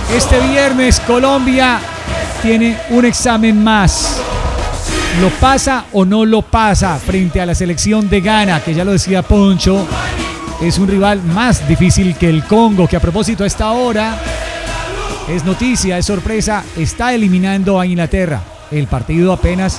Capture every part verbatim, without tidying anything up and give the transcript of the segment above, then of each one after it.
Este viernes Colombia tiene un examen más. ¿Lo pasa o no lo pasa frente a la selección de Ghana? Que ya lo decía Poncho, es un rival más difícil que el Congo, que a propósito a esta hora es noticia, es sorpresa, está eliminando a Inglaterra. El partido apenas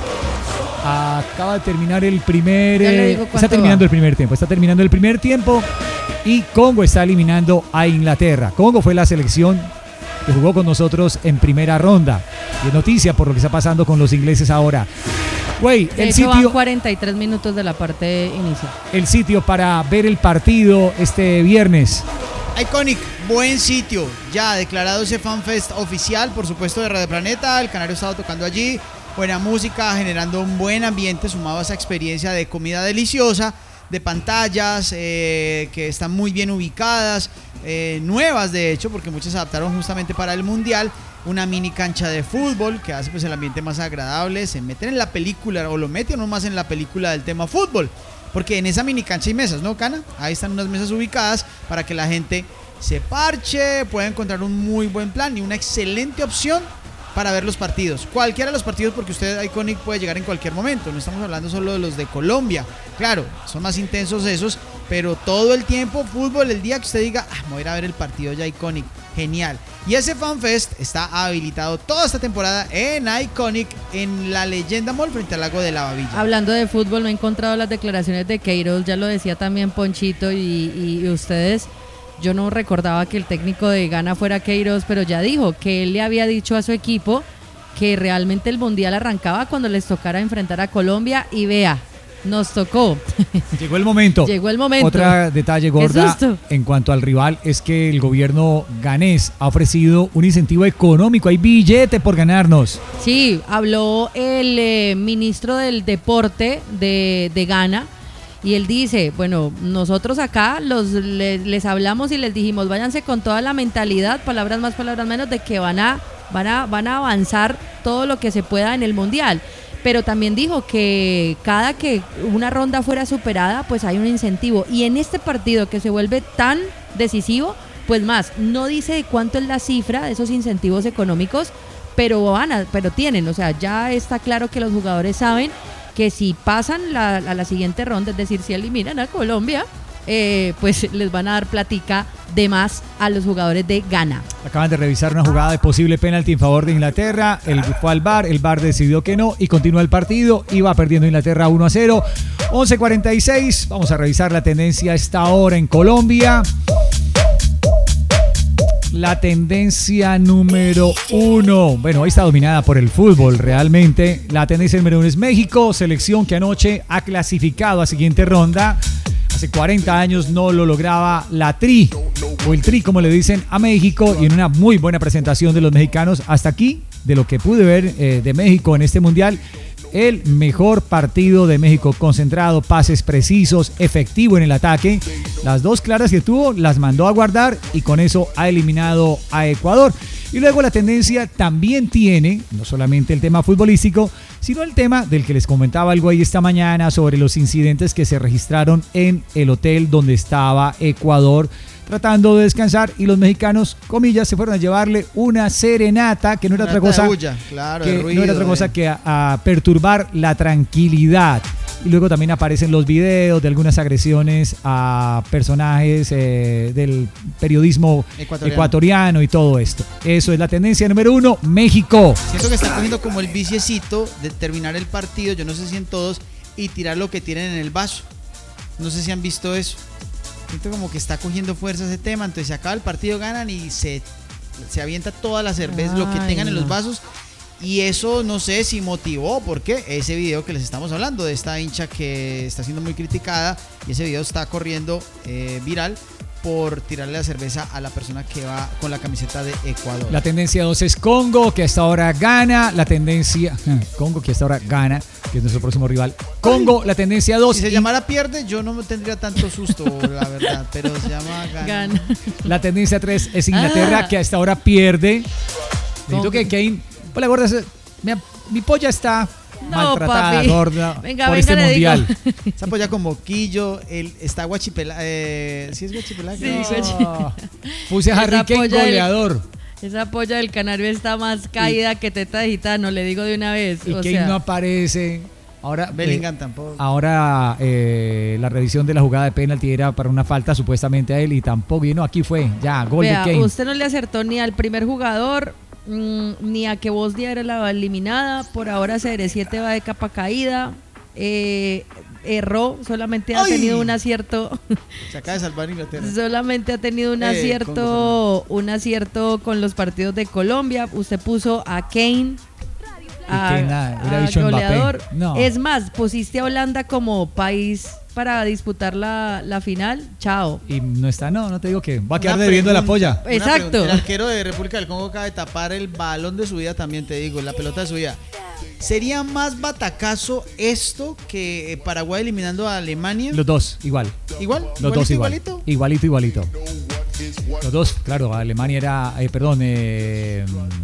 acaba de terminar el primer... Eh, está terminando va. el primer tiempo, está terminando el primer tiempo y Congo está eliminando a Inglaterra. Congo fue la selección que jugó con nosotros en primera ronda. Y es noticia por lo que está pasando con los ingleses ahora. Güey, el hecho, sitio... van cuarenta y tres minutos de la parte inicial. El sitio para ver el partido este viernes. Iconic, buen sitio. Ya declarado ese FanFest oficial, por supuesto, de Radio Planeta. El Canario estaba tocando allí. Buena música, generando un buen ambiente, sumado a esa experiencia de comida deliciosa, de pantallas eh, que están muy bien ubicadas, eh, nuevas de hecho, porque muchas se adaptaron justamente para el Mundial. Una mini cancha de fútbol que hace pues el ambiente más agradable. Se meten en la película, o lo meten más en la película del tema fútbol, porque en esa mini cancha hay mesas, ¿no, Cana? Ahí están unas mesas ubicadas para que la gente se parche, pueda encontrar un muy buen plan y una excelente opción para ver los partidos, cualquiera de los partidos, porque usted, Iconic, puede llegar en cualquier momento. No estamos hablando solo de los de Colombia, claro, son más intensos esos, pero todo el tiempo fútbol, el día que usted diga, ah, me voy a ir a ver el partido ya, Iconic, genial. Y ese FanFest está habilitado toda esta temporada en Iconic, en la Leyenda Mall, frente al lago de la Babilla. Hablando de fútbol, no he encontrado las declaraciones de Queiroz, ya lo decía también Ponchito y, y, y ustedes. Yo no recordaba que el técnico de Ghana fuera Queiroz, pero ya dijo que él le había dicho a su equipo que realmente el Mundial arrancaba cuando les tocara enfrentar a Colombia y vea, nos tocó. Llegó el momento. Llegó el momento. Otra detalle gorda en cuanto al rival es que el gobierno ganés ha ofrecido un incentivo económico, hay billete por ganarnos. Sí, habló el eh, ministro del deporte de, de Ghana. Y él dice, bueno, nosotros acá los, les, les hablamos y les dijimos, váyanse con toda la mentalidad, palabras más, palabras menos, de que van a, van a, van a avanzar todo lo que se pueda en el Mundial. Pero también dijo que cada que una ronda fuera superada, pues hay un incentivo. Y en este partido que se vuelve tan decisivo, pues más, no dice de cuánto es la cifra de esos incentivos económicos, pero van a, pero tienen, o sea, ya está claro que los jugadores saben que si pasan la, a la siguiente ronda, es decir, si eliminan a Colombia, eh, pues les van a dar platica de más a los jugadores de Ghana. Acaban de revisar una jugada de posible penalti en favor de Inglaterra, el fue al V A R, el V A R decidió que no y continúa el partido, iba perdiendo Inglaterra uno a cero, once cuarenta y seis, vamos a revisar la tendencia a esta hora en Colombia. La tendencia número uno, bueno, ahí está dominada por el fútbol realmente. La tendencia número uno es México, selección que anoche ha clasificado a siguiente ronda. Hace cuarenta años no lo lograba la Tri, o el Tri como le dicen a México, y en una muy buena presentación de los mexicanos. Hasta aquí, de lo que pude ver eh, de México en este mundial, el mejor partido de México, concentrado, pases precisos, efectivo en el ataque. Las dos claras que tuvo las mandó a guardar y con eso ha eliminado a Ecuador. Y luego la tendencia también tiene, no solamente el tema futbolístico, sino el tema del que les comentaba algo ahí esta mañana sobre los incidentes que se registraron en el hotel donde estaba Ecuador tratando de descansar, y los mexicanos, comillas, se fueron a llevarle una serenata que no era otra cosa, bulla, claro, que ruido, no era otra cosa eh. que a, a perturbar la tranquilidad. Y luego también aparecen los videos de algunas agresiones a personajes eh, del periodismo ecuatoriano. ecuatoriano y todo esto. Eso es la tendencia número uno, México. Siento que está cogiendo como el viciecito de terminar el partido, yo no sé si en todos, y tirar lo que tienen en el vaso. No sé si han visto eso. Siento como que está cogiendo fuerza ese tema, entonces se acaba el partido, ganan y se, se avienta toda la cerveza, Ay, lo que tengan no. en los vasos. Y eso no sé si motivó, porque ese video que les estamos hablando de esta hincha que está siendo muy criticada, y ese video está corriendo eh, viral por tirarle la cerveza a la persona que va con la camiseta de Ecuador. La tendencia dos es Congo, que hasta ahora gana. La tendencia... Congo, que hasta ahora gana, que es nuestro próximo rival. Congo, la tendencia dos. Si se llamara pierde, yo no me tendría tanto susto, la verdad, pero se llama gana. gana. La tendencia tres es Inglaterra, ah. que hasta ahora pierde. Necesito que Kane... Hola, gorda, mi, mi polla está... No, maltratada, papi. Gorda, venga, por venga, este mundial. Esa polla con moquillo, el, está guachipelada. Eh, ¿Sí es guachipelada? Sí, no. guachipelada. Puse a Harry Kane goleador. Esa polla del Canario está más caída y, que teta de gitano, le digo de una vez. Y o Kane sea. no aparece. Ahora, Bellingham eh, tampoco. Ahora eh, la revisión de la jugada de penalti era para una falta supuestamente a él y tampoco. Y no, aquí fue ya, gol Vea, de Kane. Usted no le acertó ni al primer jugador, mmm, ni a que Bosnia era la eliminada. Por ahora C R siete va de capa caída. Eh, erró, solamente ha ¡Ay! tenido un acierto. Se acaba de salvar Inglaterra. Solamente ha tenido un Eh, acierto, un acierto con los partidos de Colombia. Usted puso a Kane. A, Kane, nada, hubiera a dicho Mbappé. goleador. No. Es más, pusiste a Holanda como país para disputar la, la final. Chao. Y no está, no, no te digo que va a quedar Una debiendo la pregunta, polla. una Exacto. pregunta. El arquero de República del Congo acaba de tapar el balón de su vida, también te digo, la pelota de su vida. ¿Sería más batacazo esto que eh, Paraguay eliminando a Alemania? Los dos, igual. ¿Igual? Los dos igual. Igualito. Igualito, igualito. Los dos, claro, Alemania era, eh, perdón, eh,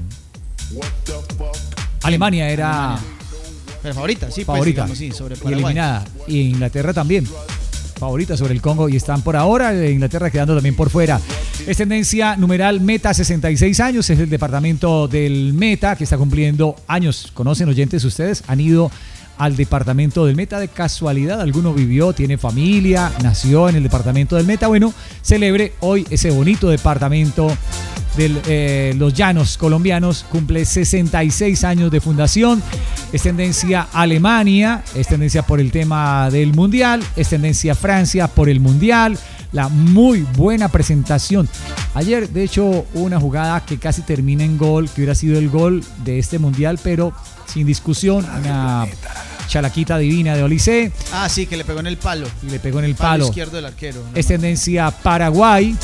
Alemania era Alemania. Pero favorita, sí, favorita pues, digamos, sí, sobre y Paraguay. eliminada. Y Inglaterra también. Favorita sobre el Congo y están por ahora, eh, Inglaterra quedando también por fuera. Es tendencia numeral Meta, sesenta y seis años, es el departamento del Meta que está cumpliendo años. ¿Conocen, oyentes, ustedes? ¿Han ido al departamento del Meta de casualidad? ¿Alguno vivió, tiene familia, nació en el departamento del Meta? Bueno, celebre hoy ese bonito departamento de eh, los llanos colombianos, cumple sesenta y seis años de fundación. Es tendencia Alemania, es tendencia por el tema del Mundial, es tendencia Francia por el Mundial, la muy buena presentación. Ayer, de hecho, hubo una jugada que casi termina en gol, que hubiera sido el gol de este Mundial, pero sin discusión, una chalaquita divina de Olise. Ah, sí, que le pegó en el palo. Y le pegó en el palo. palo. izquierdo del arquero. No, es tendencia Paraguay,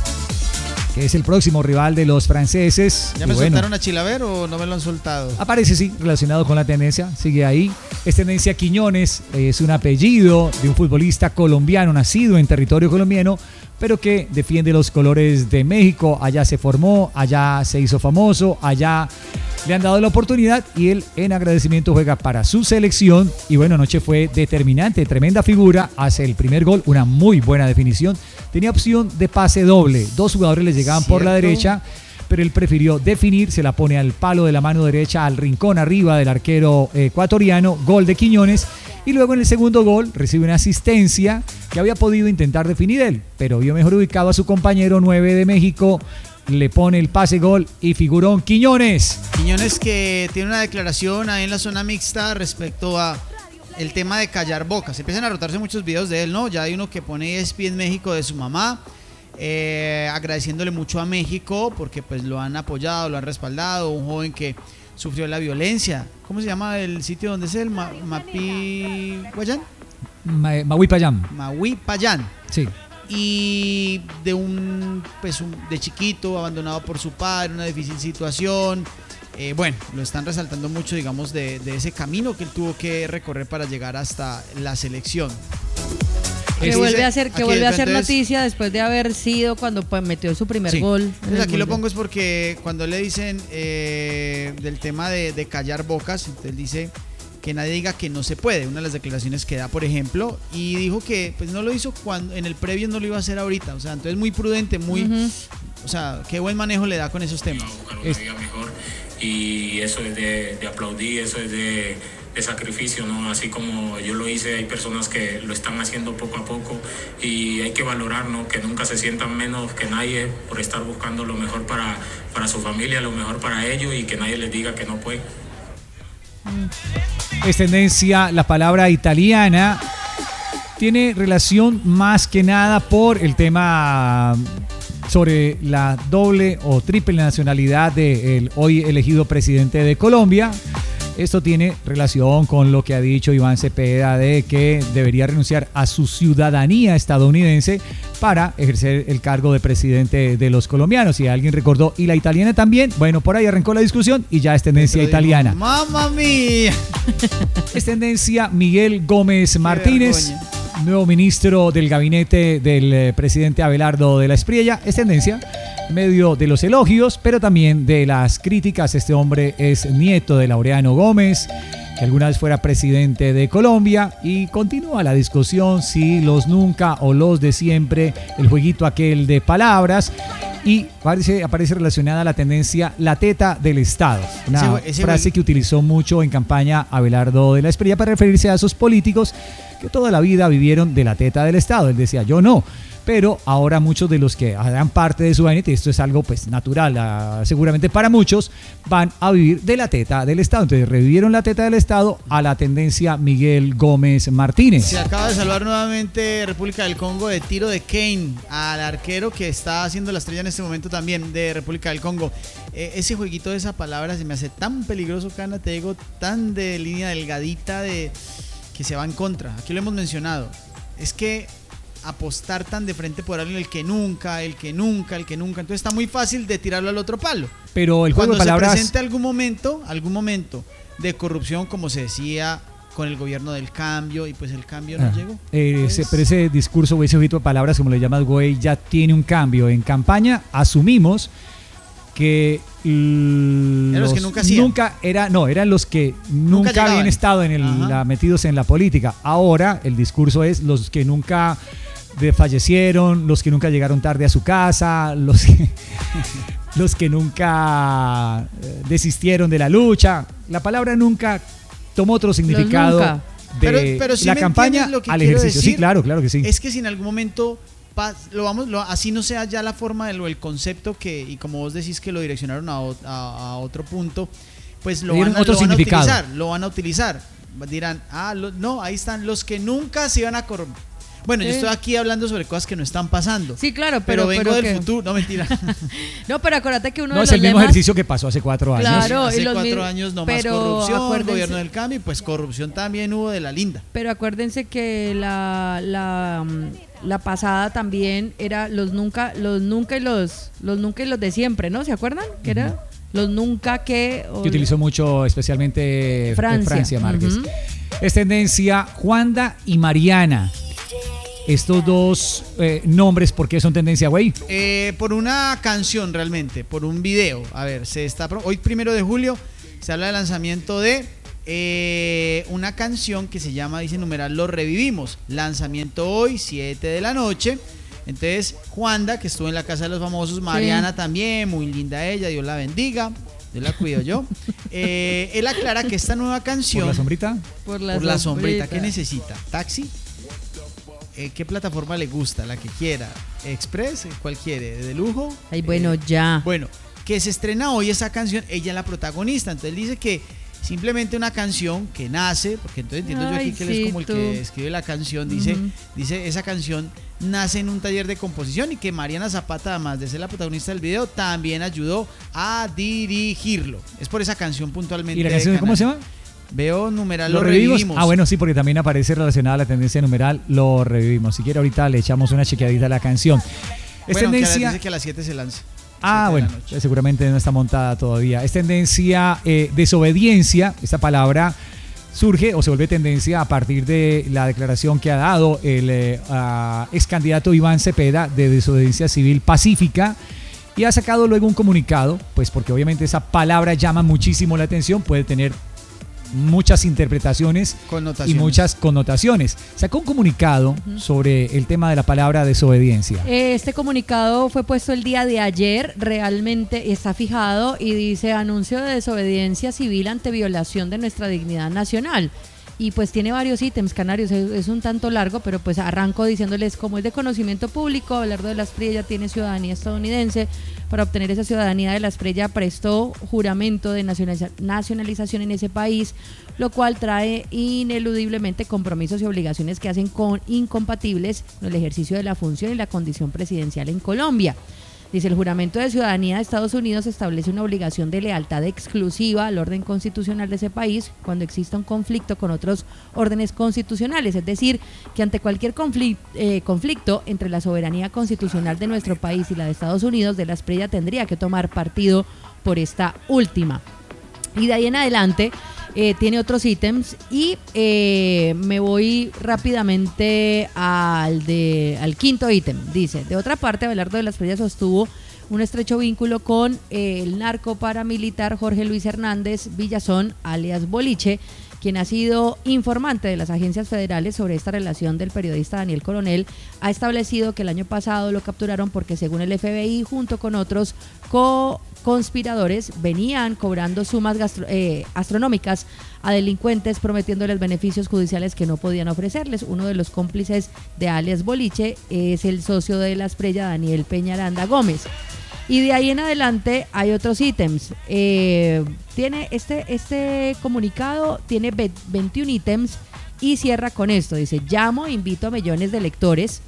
que es el próximo rival de los franceses. ¿Ya me y bueno, soltaron a Chilaver o no me lo han soltado? aparece, sí, relacionado con la tendencia, sigue ahí. Es tendencia Quiñones, es un apellido de un futbolista colombiano nacido en territorio colombiano, pero que defiende los colores de México. Allá se formó, allá se hizo famoso, allá le han dado la oportunidad y él en agradecimiento juega para su selección. Y bueno, anoche fue determinante, tremenda figura, hace el primer gol, una muy buena definición. Tenía opción de pase doble, dos jugadores le llegaban por la derecha, pero él prefirió definir, se la pone al palo de la mano derecha, al rincón arriba del arquero ecuatoriano, gol de Quiñones. Y luego en el segundo gol recibe una asistencia que había podido intentar definir él, pero vio mejor ubicado a su compañero nueve de México, le pone el pase gol y figurón Quiñones. Quiñones que tiene una declaración ahí en la zona mixta respecto a el tema de callar bocas. Empiezan a rotarse muchos videos de él, ¿no? Ya hay uno que pone E S P N México de su mamá, eh, agradeciéndole mucho a México porque pues lo han apoyado, lo han respaldado, un joven que sufrió la violencia. ¿Cómo se llama el sitio donde es el Ma- Mapi Guayán? Ma- Maui Payam. Maui Payán. Sí. Y de un, pues un, de chiquito, abandonado por su padre, una difícil situación. Eh, bueno, lo están resaltando mucho, digamos, de, de ese camino que él tuvo que recorrer para llegar hasta la selección. Que Aquí vuelve dice- a hacer, que aquí vuelve a hacer entonces- noticia después de haber sido cuando pues, metió su primer Sí. gol. en Entonces el aquí lo Mundial. pongo es porque cuando le dicen eh, del tema de, de callar bocas, entonces dice que nadie diga que no se puede, una de las declaraciones que da, por ejemplo, y dijo que pues no lo hizo cuando en el previo, no lo iba a hacer ahorita, o sea, entonces muy prudente, muy, Ujú. o sea, qué buen manejo le da con esos temas. Buscar una vida mejor y eso es de, de aplaudir, eso es de, de sacrificio, ¿no? Así como yo lo hice, hay personas que lo están haciendo poco a poco y hay que valorar, ¿no? Que nunca se sientan menos que nadie por estar buscando lo mejor para, para su familia, lo mejor para ellos y que nadie les diga que no pueden. Es tendencia la palabra italiana. Tiene relación más que nada por el tema sobre la doble o triple nacionalidad del hoy elegido presidente de Colombia. Esto tiene relación con lo que ha dicho Iván Cepeda de que debería renunciar a su ciudadanía estadounidense para ejercer el cargo de presidente de los colombianos. Si alguien recordó, y la italiana también, bueno, por ahí arrancó la discusión y ya es tendencia italiana. ¡Mamma mía! Es tendencia Miguel Gómez Martínez, vergüenza. nuevo ministro del gabinete del eh, presidente Abelardo de la Espriella. Es tendencia en medio de los elogios, pero también de las críticas. Este hombre es nieto de Laureano Gómez, que alguna vez fuera presidente de Colombia, y continúa la discusión si los nunca o los de siempre, el jueguito aquel de palabras. y aparece, aparece relacionada a la tendencia la teta del Estado. Una Ese- ese frase güey- que utilizó mucho en campaña Abelardo de la Espriella para referirse a esos políticos que toda la vida vivieron de la teta del Estado. Él decía, yo no. Pero ahora muchos de los que harán parte de su gabinete, y esto es algo pues natural, ah, seguramente para muchos, van a vivir de la teta del Estado. Entonces revivieron la teta del Estado a la tendencia Miguel Gómez Martínez. Se acaba de salvar nuevamente República del Congo de tiro de Kane al arquero que está haciendo la estrella en este momento también de República del Congo. Eh, ese jueguito de esa palabra se me hace tan peligroso, Cana, te digo, tan de línea delgadita de que se va en contra. Aquí lo hemos mencionado. Es que apostar tan de frente por alguien, el que nunca, el que nunca, el que nunca. Entonces está muy fácil de tirarlo al otro palo. Pero el juego Cuando de palabras... se presente algún momento, algún momento de corrupción, como se decía con el gobierno del cambio, y pues el cambio no Ah, llegó. eh, ese- Pues, pero ese discurso o ese ojito de palabras, como le llamas, güey, ya tiene un cambio. En campaña asumimos que l- Eran los que nunca hacían. nunca era, no, eran los que nunca, llegaban. habían estado en el, Ajá. la- metidos en la política. Ahora el discurso es los que nunca de- fallecieron, los que nunca llegaron tarde a su casa, los que, los que nunca eh, desistieron de la lucha. La palabra nunca tomó otro significado nunca. de Pero- pero sí la me campaña entiendes lo que al quiero ejercicio. Sí, decir. claro, claro que sí. Es que si en algún momento pa- lo vamos, lo- así no sea ya la forma de lo, el concepto que, y como vos decís que lo direccionaron a, o- a- a otro punto, pues lo Le dieron van, a, otro lo van a significado. utilizar, lo van a utilizar. Dirán, ah, lo- no, ahí están los que nunca se iban a corromper. Bueno, yo Sí. estoy aquí hablando sobre cosas que no están pasando. Sí, claro, pero, pero, vengo pero del que- futuro. No, mentira. No, pero acuérdate que uno No, de es los el mismo lemas- ejercicio que pasó hace cuatro años. Claro. Hace y los cuatro mi- años no más pero corrupción, acuérdense- gobierno del cambio, y pues corrupción también hubo de la linda. Pero acuérdense que la, la, mm, la pasada también era los nunca, los nunca y los, los nunca y los de siempre, ¿no? ¿Se acuerdan? Que era los nunca que... o- Que utilizó mucho, especialmente Francia. Francia, Francia Márquez. Ujú. Es tendencia Juanda y Mariana. Estos dos eh, nombres, ¿por qué son tendencia, güey? Eh, por una canción realmente, por un video. A ver, se está pro- hoy primero de julio se habla del lanzamiento de eh, una canción que se llama, dice numeral, Lo Revivimos. Lanzamiento hoy, siete de la noche. Entonces, Juanda, que estuvo en la casa de los famosos, Mariana también, muy linda ella, Dios la bendiga. Yo la cuido yo. Eh, él aclara que esta nueva canción. ¿Por la sombrita? Por la, Por la sombrita, sombrita. ¿qué necesita? ¿Taxi? Eh, ¿Qué plataforma le gusta? La que quiera. ¿Express? ¿Cuál quiere? ¿De lujo? Ay, bueno, Eh, ya. Bueno, que se estrena hoy esa canción, ella es la protagonista. Entonces dice que simplemente una canción que nace, porque entonces entiendo yo aquí Ay, que él es sí, como el tú. que escribe la canción, dice, Ujú. dice esa canción nace en un taller de composición y que Mariana Zapata, además de ser la protagonista del video, también ayudó a dirigirlo. Es por esa canción puntualmente. ¿Y la canción cómo se llama? Veo numeral, ¿Lo lo, revivimos? revivimos. Ah, bueno, sí, porque también aparece relacionada a la tendencia numeral, lo revivimos. Si quiere, ahorita le echamos una chequeadita a la canción. Es Bueno, que a las- tendencia... dice que a las siete se lanza. Ah, siete de la bueno, noche. seguramente no está montada todavía. Es tendencia eh, desobediencia. Esta palabra surge o se vuelve tendencia a partir de la declaración que ha dado el eh, ah, ex candidato Iván Cepeda de desobediencia civil pacífica y ha sacado luego un comunicado, pues porque obviamente esa palabra llama muchísimo la atención, puede tener muchas interpretaciones y Connotaciones. muchas connotaciones. Sacó un comunicado sobre el tema de la palabra desobediencia. Este comunicado fue puesto el día de ayer, realmente está fijado y dice anuncio de desobediencia civil ante violación de nuestra dignidad nacional. Y pues tiene varios ítems, Canarios, es, es un tanto largo, pero pues arranco diciéndoles como es de conocimiento público, Abelardo de la Espriella tiene ciudadanía estadounidense. Para obtener esa ciudadanía de la Espriella prestó juramento de nacionaliza- nacionalización en ese país, lo cual trae ineludiblemente compromisos y obligaciones que hacen con incompatibles con el ejercicio de la función y la condición presidencial en Colombia. Dice, el juramento de ciudadanía de Estados Unidos establece una obligación de lealtad exclusiva al orden constitucional de ese país cuando exista un conflicto con otros órdenes constitucionales. Es decir, que ante cualquier conflicto, eh, conflicto entre la soberanía constitucional de nuestro país y la de Estados Unidos, de la Espriella tendría que tomar partido por esta última. Y de ahí en adelante eh, tiene otros ítems y eh, me voy rápidamente al, de, al quinto ítem. Dice, de otra parte, Abelardo de la Espriella sostuvo un estrecho vínculo con eh, el narco paramilitar Jorge Luis Hernández Villazón, alias Boliche, quien ha sido informante de las agencias federales sobre esta relación del periodista Daniel Coronel, ha establecido que el año pasado lo capturaron porque, según el F B I, junto con otros co conspiradores, venían cobrando sumas gastro, eh, astronómicas a delincuentes, prometiéndoles beneficios judiciales que no podían ofrecerles. Uno de los cómplices de alias Boliche es el socio de la Esprella, Daniel Peñaranda Gómez. Y de ahí en adelante hay otros ítems. Eh, tiene este, este comunicado tiene veintiún ítems y cierra con esto. Dice: llamo e invito a millones de lectores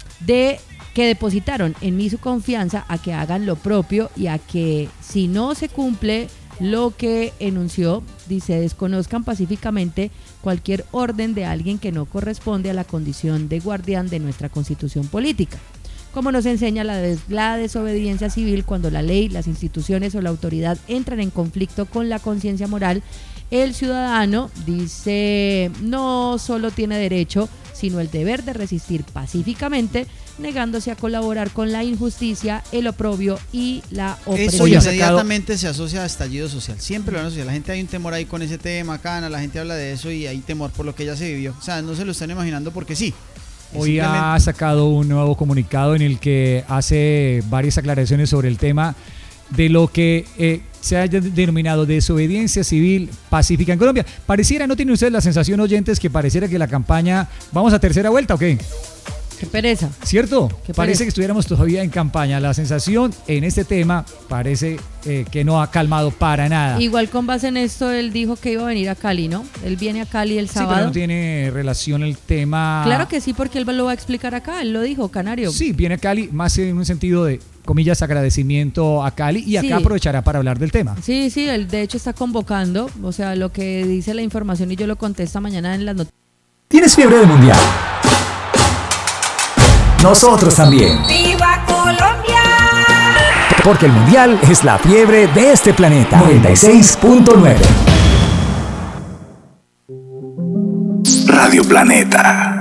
de que depositaron en mí su confianza a que hagan lo propio y a que, si no se cumple lo que enunció, dice, desconozcan pacíficamente cualquier orden de alguien que no corresponde a la condición de guardián de nuestra constitución política. Como nos enseña la, des la desobediencia civil, cuando la ley, las instituciones o la autoridad entran en conflicto con la conciencia moral, el ciudadano, dice, no solo tiene derecho, sino el deber de resistir pacíficamente, negándose a colaborar con la injusticia, el oprobio y la opresión. Eso inmediatamente se asocia a estallido social, siempre lo van a asociar. La gente, hay un temor ahí con ese tema, Cana, la gente habla de eso y hay temor por lo que ya se vivió. O sea, no se lo están imaginando porque sí. Hoy ha sacado un nuevo comunicado en el que hace varias aclaraciones sobre el tema de lo que eh, se ha denominado desobediencia civil pacífica en Colombia. Pareciera, ¿no tienen ustedes la sensación, oyentes, que pareciera que la campaña, vamos a tercera vuelta o qué? Qué pereza. ¿Cierto? Qué parece pereza. que estuviéramos todavía en campaña. La sensación en este tema parece eh, que no ha calmado para nada. Igual con base en esto, él dijo que iba a venir a Cali, ¿no? Él viene a Cali el sábado. Sí, pero no tiene relación el tema. Claro que sí, porque él lo va a explicar acá, él lo dijo, Canario. Sí, viene a Cali más en un sentido de, comillas, agradecimiento a Cali y acá Sí. aprovechará para hablar del tema. Sí, sí, él de hecho está convocando, o sea, lo que dice la información y yo lo contesto mañana en las noticias. ¿Tienes fiebre de mundial? Nosotros también. ¡Viva Colombia! Porque el mundial es la fiebre de este planeta. noventa y seis punto nueve Radio Planeta.